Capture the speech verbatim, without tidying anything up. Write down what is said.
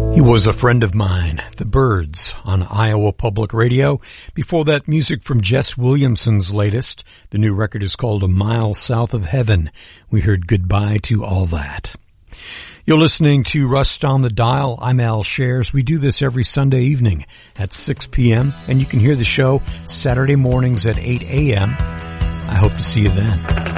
He was a friend of mine, The Byrds, on Iowa Public Radio. Before that, music from Jess Williamson's latest. The new record is called A Mile South of Heaven. We heard Goodbye to All That. You're listening to Rust on the Dial. I'm Al Shares. We do this every Sunday evening at six p.m., and you can hear the show Saturday mornings at eight a.m. I hope to see you then.